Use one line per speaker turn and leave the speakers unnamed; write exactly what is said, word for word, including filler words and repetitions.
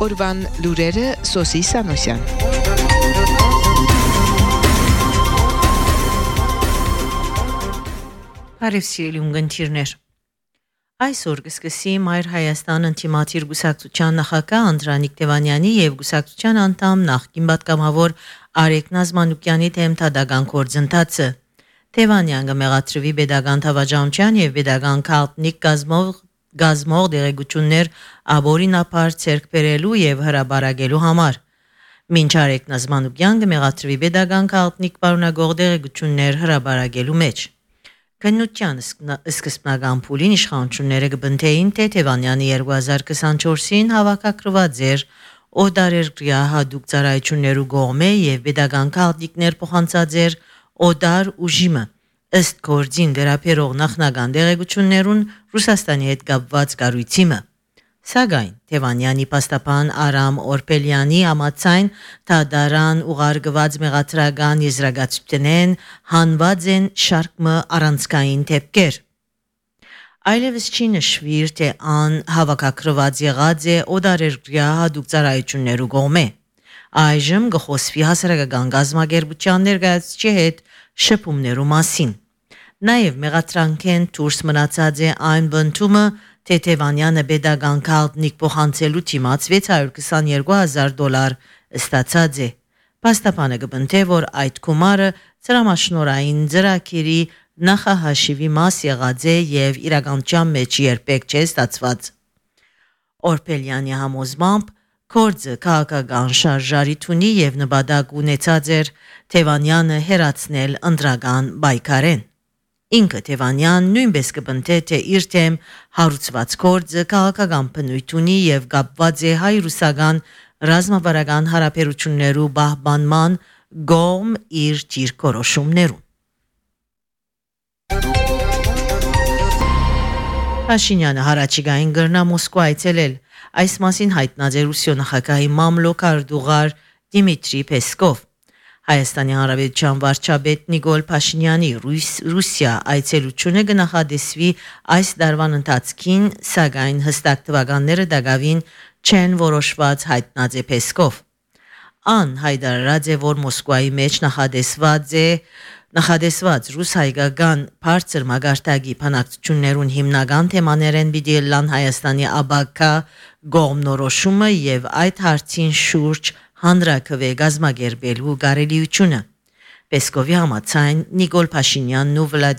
Օրվան լուրերը Սոսի Սանոսյան։
Բարև սիրելի ունգընտիրներ։ Այսօր կսկսի Մայր Հայաստան ընտիմաթիր գուսակցության նախագահ Անդրանիկ Տևանյանի եւ գուսակցության անդամ նախկին պատգամավոր Արեգ Նազմանուկյանի թեմ թադական գործընթացը։ Տևանյանը մեղադրվի pedagogan թավաճանության եւ pedagogan քարտնիկ գազմող գազմող դերեկություններ աբորինապար ցերկ բերելու եւ հրաբարագելու համար։ Մինչ Արեգ Նազմանուկյանը մեղադրվի pedagogan քարտնիկ պարունակող դերեկություններ հրաբարագելու մեջ։ Քննության սկզբնական փուլին իշխանությունները կբնթեին, թե Տևանյանի երկու հազար քսանչորսին հավաքագրված էր օդարերկրյա հատուկ ծառայություններու կողմէ եւ pedagogan քարտնիկներ փոխանցած էր օդար ուժիմը։ Ըստ գործին վերաբերող նախնական դերեկություններուն Ռուսաստանի հետ կապված կառույցիմը։ Սակայն Տևանյանի պաստապան Արամ Օրպելյանի համաձայն թադարան ուղարկված մեղադրական եզրակացությունեն հանված են շարքը առանցքային դեպքեր։ Այլևս չի նշվիր, թե ան հավաքագրված եղած է օդարերկրյա հատուկ ծառայություններու կողմէ։ Այժմ կխոսվի հասարակական գազམ་ագերբության ներկայացուցիչի հետ շփումներու մասին։ Նաև մեղադրանքեն դուրս մնացած է այն բնդումը, թե Տևանյանը pedagogan քարտնիկ փոխանցելու դիմաց վեց հարյուր քսաներկու հազար դոլար ստացած է։ Պաստապանը կբնթե, որ այդ գումարը ծրամաշնորային ծրագիրի նախահաշիվի մաս եղած է եւ իրականության մեջ երբեք չէ ստացված։ Օրպելյանի համոզմամբ գործը քաղաքական շարժարիթ ունի եւ նպատակ ունեցած էր Տևանյանը հերացնել ընտրական պայքարեն։ Ինքը Տևանյան նույնպես կբնթե, թե իր թեմ հարուցված գործը քաղաքական բնույթ ունի եւ կապված է հայ-ռուսական ռազմավարական հարաբերություններու պահպանման կողմ իր դիրքորոշումներուն։ Փաշինյանը հարաճիգային գրնա Մոսկվա այցելել։ Այս մասին հայտնած է Ռուսիո նախագահի մամլոք արտուղար Դիմիտրի Պեսկով։ Հայաստանի Հանրապետության վարչապետ Նիկոլ Փաշինյանի Ռուսիա այցելությունը կնախադեсվի այս տարվան ընթացքին, սակայն հստակ թվականները դակավին չեն որոշված հայտնած է Պեսկով։ Ան հայտարարած է, որ Մոսկվայի մեջ նախադեсված է նախադեсված ռուս-հայկական բարձր մագարտակի բանակցություններուն հիմնական թեմաներեն պիտի լան Հայաստանի աբակա գոմնորոշումը եւ այդ հարցին շուրջ հանրակրվե գազམ་ագերբելու կարելիությունը։ Պեսկովի համաձայն Նիկոլ Փաշինյանն ու